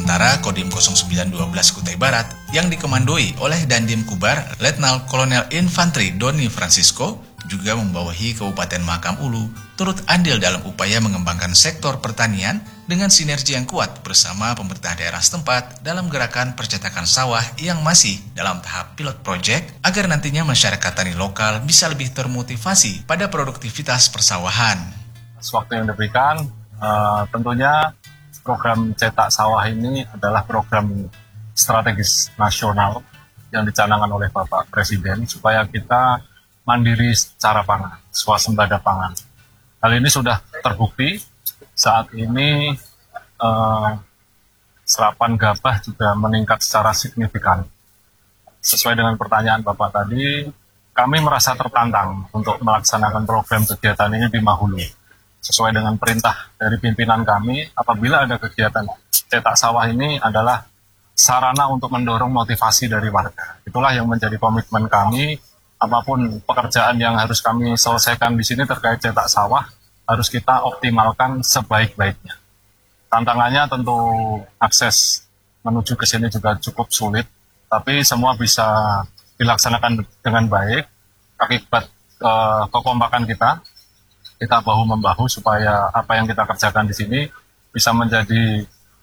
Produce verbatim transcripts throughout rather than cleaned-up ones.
sementara Kodim nol sembilan satu dua Kutai Barat yang dikomandoi oleh Dandim Kubar Letnan Kolonel Infanteri Doni Francisco juga membawahi Kabupaten Mahakam Ulu turut andil dalam upaya mengembangkan sektor pertanian dengan sinergi yang kuat bersama pemerintah daerah setempat dalam gerakan percetakan sawah yang masih dalam tahap pilot project agar nantinya masyarakat tani lokal bisa lebih termotivasi pada produktivitas persawahan. Waktu yang diberikan, uh, tentunya program cetak sawah ini adalah program strategis nasional yang dicanangkan oleh Bapak Presiden supaya kita mandiri secara pangan, swasembada pangan. Hal ini sudah terbukti. Saat ini eh, serapan gabah juga meningkat secara signifikan. Sesuai dengan pertanyaan Bapak tadi, kami merasa tertantang untuk melaksanakan program kegiatan ini di Mahulu. Sesuai dengan perintah dari pimpinan kami, apabila ada kegiatan cetak sawah ini adalah sarana untuk mendorong motivasi dari warga. Itulah yang menjadi komitmen kami. Apapun pekerjaan yang harus kami selesaikan di sini terkait cetak sawah, harus kita optimalkan sebaik-baiknya. Tantangannya tentu akses menuju ke sini juga cukup sulit, tapi semua bisa dilaksanakan dengan baik akibat uh, kekompakan kita. Kita bahu-membahu supaya apa yang kita kerjakan di sini bisa menjadi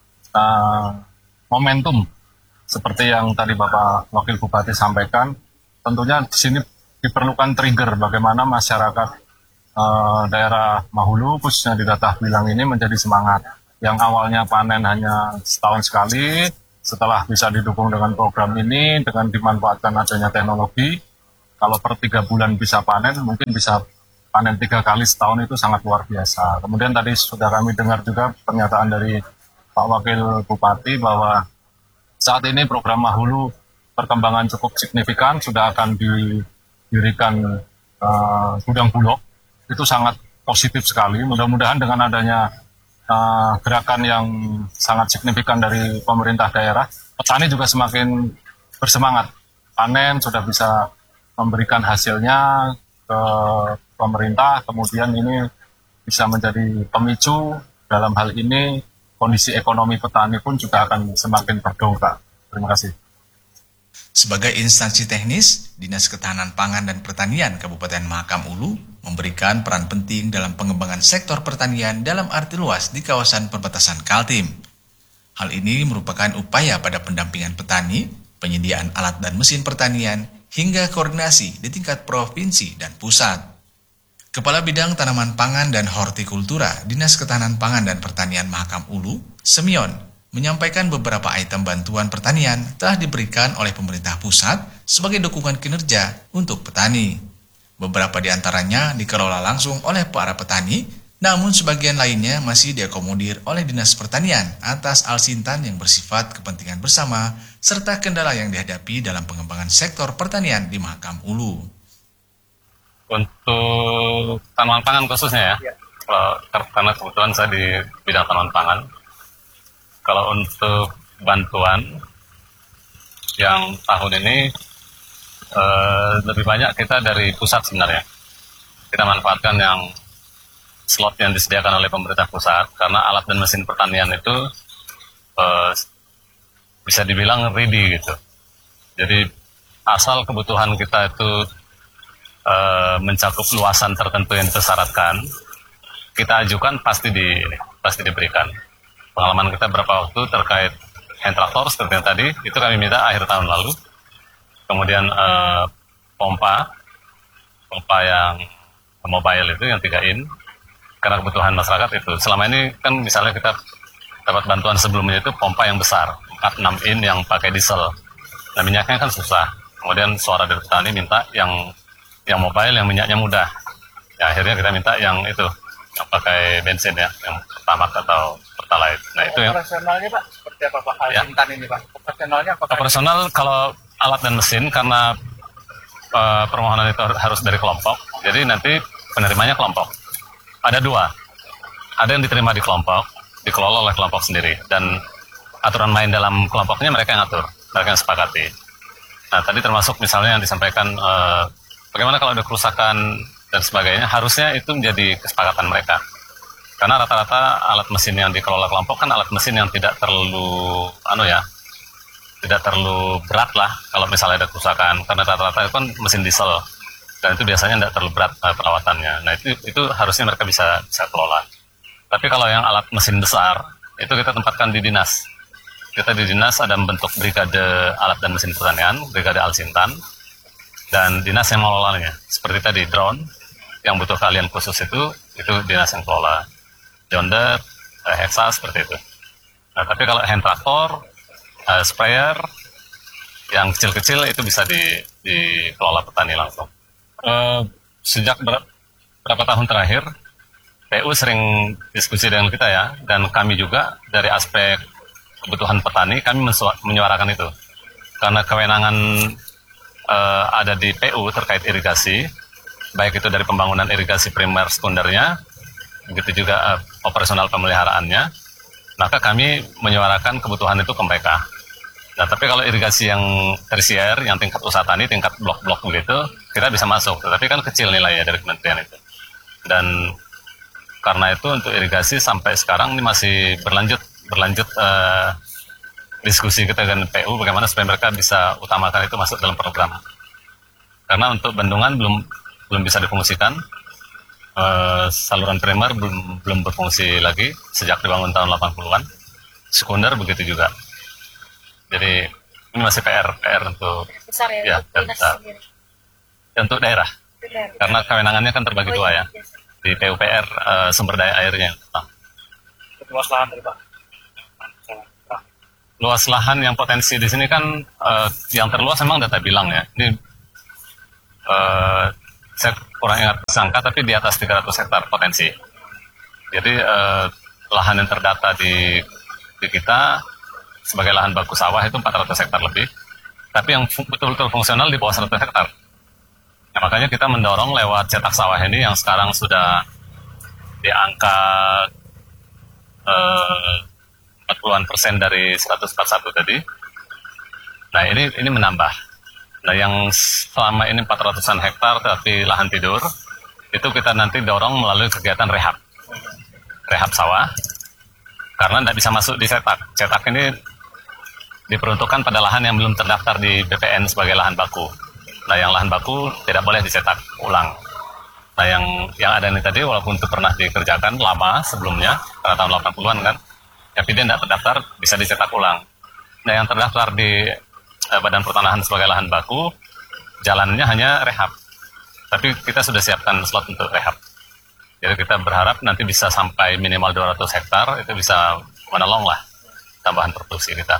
uh, momentum seperti yang tadi Bapak Wakil Bupati sampaikan. Tentunya di sini diperlukan trigger bagaimana masyarakat uh, daerah Mahulu khususnya di Datah Bilang ini menjadi semangat. Yang awalnya panen hanya setahun sekali, setelah bisa didukung dengan program ini dengan dimanfaatkan adanya teknologi, kalau per tiga bulan bisa panen mungkin bisa panen tiga kali setahun itu sangat luar biasa. Kemudian tadi sudah kami dengar juga pernyataan dari Pak Wakil Bupati bahwa saat ini program Mahulu perkembangan cukup signifikan, sudah akan didirikan uh, gudang bulog. Itu sangat positif sekali. Mudah-mudahan dengan adanya uh, gerakan yang sangat signifikan dari pemerintah daerah, petani juga semakin bersemangat. Panen sudah bisa memberikan hasilnya ke pemerintah, kemudian ini bisa menjadi pemicu dalam hal ini kondisi ekonomi petani pun juga akan semakin berdongkrak. Terima kasih. Sebagai instansi teknis, Dinas Ketahanan Pangan dan Pertanian Kabupaten Mahakam Ulu memberikan peran penting dalam pengembangan sektor pertanian dalam arti luas di kawasan perbatasan Kaltim. Hal ini merupakan upaya pada pendampingan petani, penyediaan alat dan mesin pertanian, hingga koordinasi di tingkat provinsi dan pusat. Kepala Bidang Tanaman Pangan dan Hortikultura Dinas Ketahanan Pangan dan Pertanian Mahakam Ulu, Semion, menyampaikan beberapa item bantuan pertanian telah diberikan oleh pemerintah pusat sebagai dukungan kinerja untuk petani. Beberapa di antaranya dikelola langsung oleh para petani, namun sebagian lainnya masih diakomodir oleh Dinas Pertanian atas alsintan yang bersifat kepentingan bersama serta kendala yang dihadapi dalam pengembangan sektor pertanian di Mahakam Ulu. Untuk tanaman pangan khususnya ya, ya. Kalau, karena kebetulan saya di bidang tanaman pangan. Kalau untuk bantuan yang tahun ini eh, lebih banyak kita dari pusat sebenarnya. Kita manfaatkan yang slot yang disediakan oleh pemerintah pusat karena alat dan mesin pertanian itu eh, bisa dibilang ready gitu. Jadi asal kebutuhan kita itu Uh, mencakup luasan tertentu yang disyaratkan, kita ajukan pasti di pasti diberikan. Pengalaman kita berapa waktu terkait hand traktor seperti yang tadi, itu kami minta akhir tahun lalu. Kemudian uh, pompa, pompa yang mobile itu yang tiga in, karena kebutuhan masyarakat itu. Selama ini kan misalnya kita dapat bantuan sebelumnya itu pompa yang besar, empat enam in yang pakai diesel. Nah minyaknya kan susah. Kemudian suara dari petani minta yang yang mobile, yang minyaknya mudah. Ya, akhirnya kita minta yang itu, yang pakai bensin ya, yang Pertamax atau Pertalite. Nah, itu yang operasionalnya Pak, seperti apa Pak? Alsintan ya. Ini Pak, operasionalnya apa? Operasional kalau alat dan mesin, karena uh, permohonan itu harus dari kelompok, jadi nanti penerimanya kelompok. Ada dua, ada yang diterima di kelompok, dikelola oleh kelompok sendiri, dan aturan main dalam kelompoknya mereka yang atur, mereka yang sepakati. Nah, tadi termasuk misalnya yang disampaikan uh, bagaimana kalau ada kerusakan dan sebagainya, harusnya itu menjadi kesepakatan mereka. Karena rata-rata alat mesin yang dikelola kelompok kan alat mesin yang tidak terlalu, anu ya, tidak terlalu berat lah kalau misalnya ada kerusakan. Karena rata-rata itu kan mesin diesel dan itu biasanya tidak terlalu berat uh, perawatannya. Nah itu itu harusnya mereka bisa bisa kelola. Tapi kalau yang alat mesin besar itu kita tempatkan di dinas. Kita di dinas ada membentuk brigade alat dan mesin pertanian, brigade Alsintan, dan dinas yang mengelolanya. Seperti tadi drone yang butuh keahlian khusus itu itu dinas yang kelola. John Deere, uh, Hexa seperti itu. Nah, tapi kalau hand traktor, uh, sprayer yang kecil-kecil itu bisa di, dikelola petani langsung. Uh, sejak ber, berapa tahun terakhir, P U sering diskusi dengan kita ya, dan kami juga dari aspek kebutuhan petani kami menyuarakan itu. Karena kewenangan uh, ada di P U terkait irigasi, baik itu dari pembangunan irigasi primer sekundernya, begitu juga uh, operasional pemeliharaannya, maka kami menyuarakan kebutuhan itu ke mereka. Nah, tapi kalau irigasi yang tersier, yang tingkat usaha tani, tingkat blok-blok begitu, kita bisa masuk. Tetapi kan kecil nilai ya dari kementerian itu. Dan karena itu untuk irigasi sampai sekarang ini masih berlanjut berlanjut uh, diskusi kita dengan P U bagaimana supaya mereka bisa utamakan itu masuk dalam program. Karena untuk bendungan belum belum bisa difungsikan. Uh, saluran primer belum belum berfungsi lagi sejak dibangun tahun delapan puluhan. Sekunder begitu juga. Jadi ini masih P R P R untuk besar ya, ya, untuk besar. Ya, untuk daerah. Benar. Karena kewenangannya kan terbagi Oh, dua iya, ya. biasa. Di P U P R uh, sumber daya airnya. Nah, Luas lahan tadi Pak. luas lahan yang potensi di sini kan uh, yang terluas memang data bilang ya. Ini uh, saya kurang ingat angka tapi di atas tiga ratus hektar potensi. Jadi uh, lahan yang terdata di di kita sebagai lahan baku sawah itu empat ratus hektar lebih. Tapi yang fu- betul-betul fungsional di bawah seratus hektar. Nah, makanya kita mendorong lewat cetak sawah ini yang sekarang sudah di angka uh, empat puluhan persen dari seratus empat puluh satu tadi. Nah, ini ini menambah. Nah, yang selama ini empat ratusan hektar tapi lahan tidur, itu kita nanti dorong melalui kegiatan rehab. Rehab sawah, karena tidak bisa masuk di cetak. Cetak ini diperuntukkan pada lahan yang belum terdaftar di B P N sebagai lahan baku. Nah, yang lahan baku tidak boleh dicetak ulang. Nah, yang yang ada ini tadi, walaupun itu pernah dikerjakan lama sebelumnya, pada tahun delapan puluhan kan, tapi dia tidak terdaftar, bisa dicetak ulang. Nah, yang terdaftar di Badan Pertanahan sebagai lahan baku, jalannya hanya rehab. Tapi kita sudah siapkan slot untuk rehab. Jadi kita berharap nanti bisa sampai minimal dua ratus hektar, itu bisa menolong lah tambahan produksi kita.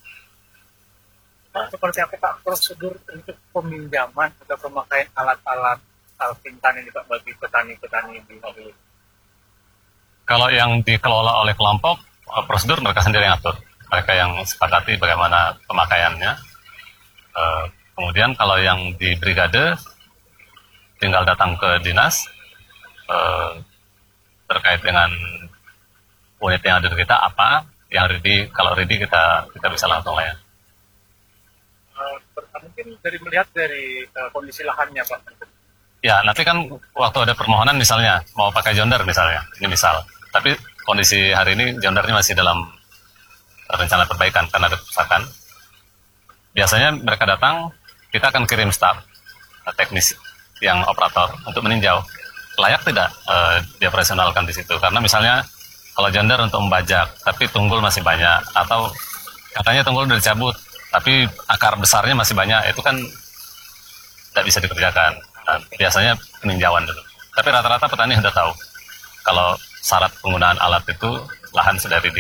Pak, seperti apa Pak prosedur untuk peminjaman atau pemakaian alat-alat Alsintan ini Pak bagi petani-petani di Maluku? Kalau yang dikelola oleh kelompok, prosedur mereka sendiri yang atur. Mereka yang sepakati bagaimana pemakaiannya. Uh, kemudian kalau yang di brigade, tinggal datang ke dinas uh, terkait dengan unit yang ada di kita apa, yang ready, kalau ready kita kita bisa langsung layan. Uh, mungkin dari melihat dari uh, kondisi lahannya Pak. Ya, nanti kan waktu ada permohonan misalnya, mau pakai John Deere misalnya, ini misal. Tapi kondisi hari ini John Deere-nya masih dalam rencana perbaikan karena ada kerusakan. Biasanya mereka datang, kita akan kirim staf teknis yang operator untuk meninjau layak tidak uh, dioperasionalkan di situ. Karena misalnya kalau John Deere untuk membajak, tapi tunggul masih banyak, atau katanya tunggul udah dicabut, tapi akar besarnya masih banyak, itu kan tidak bisa dikerjakan. Nah, biasanya peninjauan dulu. Tapi rata-rata petani sudah tahu kalau syarat penggunaan alat itu lahan sudah ready.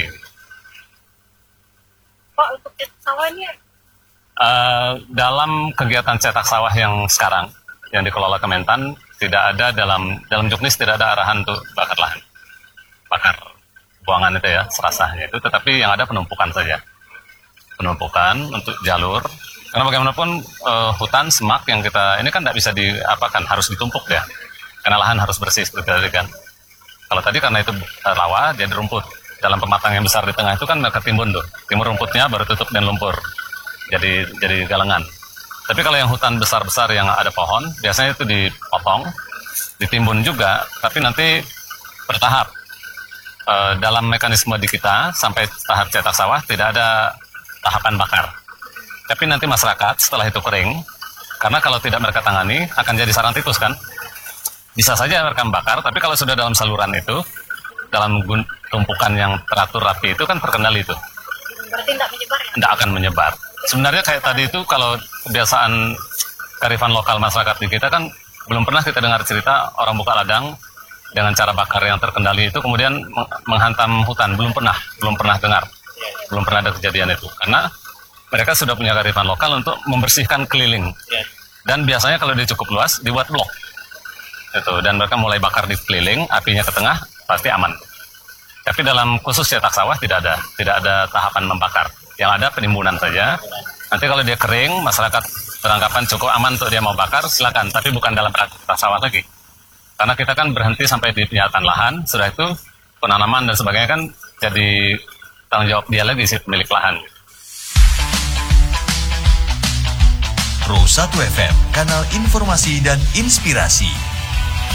Pak, untuk cetak sawah ini Uh, dalam kegiatan cetak sawah yang sekarang yang dikelola Kementan tidak ada dalam dalam juknis tidak ada arahan untuk bakar lahan, bakar buangan itu ya serasahnya itu, tetapi yang ada penumpukan saja, penumpukan untuk jalur. Karena bagaimanapun uh, hutan semak yang kita ini kan tidak bisa diapakan, harus ditumpuk ya, karena lahan harus bersih seperti tadi kan. Kalau tadi karena itu uh, rawa jadi rumput, dalam pematang yang besar di tengah itu kan mereka timbun tuh, timur rumputnya baru tutup dan lumpur. Jadi jadi galengan. Tapi kalau yang hutan besar-besar yang ada pohon, biasanya itu dipotong, ditimbun juga, tapi nanti bertahap. uh, dalam mekanisme di kita sampai tahap cetak sawah tidak ada tahapan bakar. Tapi nanti masyarakat setelah itu kering, karena kalau tidak mereka tangani akan jadi sarang tikus kan. Bisa saja mereka bakar, tapi kalau sudah dalam saluran itu, dalam tumpukan yang teratur rapi itu kan terkendali itu. Berarti tidak menyebar ya? Tidak akan menyebar. Sebenarnya kayak tadi itu kalau kebiasaan kearifan lokal masyarakat di kita kan belum pernah kita dengar cerita orang buka ladang dengan cara bakar yang terkendali itu kemudian menghantam hutan. Belum pernah, belum pernah dengar. Belum pernah ada kejadian itu. Karena mereka sudah punya kearifan lokal untuk membersihkan keliling. Dan biasanya kalau dia cukup luas, dibuat blok. Itu. Dan mereka mulai bakar di keliling, apinya ke tengah, pasti aman. Tapi dalam khusus cetak sawah tidak ada, tidak ada tahapan membakar. Yang ada penimbunan saja. Nanti kalau dia kering, masyarakat beranggapan cukup aman untuk dia mau bakar, silakan. Tapi bukan dalam cetak sawah lagi. Karena kita kan berhenti sampai di penyataan lahan, sudah itu penanaman dan sebagainya kan jadi tanggung jawab dia lagi si pemilik lahan. Pro satu F M, kanal informasi dan inspirasi.